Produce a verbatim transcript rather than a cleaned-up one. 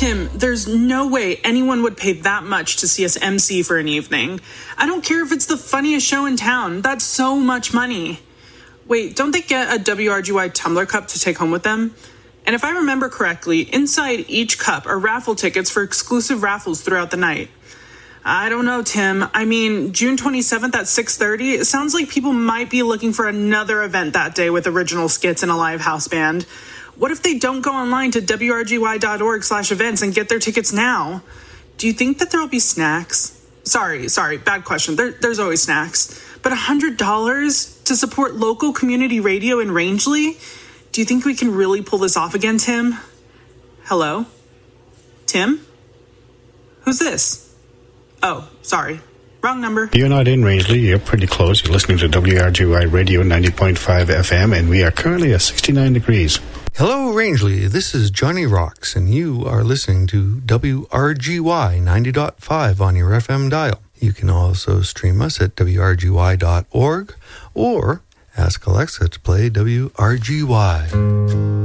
Tim, there's no way anyone would pay that much to see us M C for an evening. I don't care if it's the funniest show in town. That's so much money. Wait, don't they get a W R G Y tumbler cup to take home with them? And if I remember correctly, inside each cup are raffle tickets for exclusive raffles throughout the night. I don't know, Tim. I mean, June twenty-seventh at six thirty, it sounds like people might be looking for another event that day with original skits and a live house band. What if they don't go online to W R G Y dot org slash events and get their tickets now? Do you think that there'll be snacks? Sorry, sorry, bad question. There, there's always snacks. But one hundred dollars to support local community radio in Rangeley? Do you think we can really pull this off again, Tim? Hello? Tim? Who's this? Oh, sorry. Wrong number. You're not in Rangeley. You're pretty close. You're listening to W R G Y Radio ninety point five F M, and we are currently at sixty-nine degrees. Hello, Rangeley. This is Johnny Rocks, and you are listening to W R G Y ninety point five on your F M dial. You can also stream us at W R G Y dot org or ask Alexa to play W R G Y.